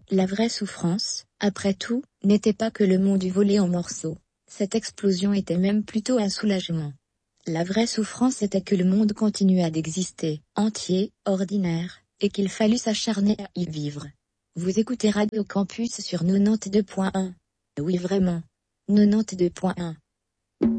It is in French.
La vraie souffrance, après tout, n'était pas que le monde eût volé en morceaux. Cette explosion était même plutôt un soulagement. La vraie souffrance était que le monde continuât d'exister, entier, ordinaire, et qu'il fallut s'acharner à y vivre. Vous écoutez Radio Campus sur 92.1. Oui vraiment. 92.1.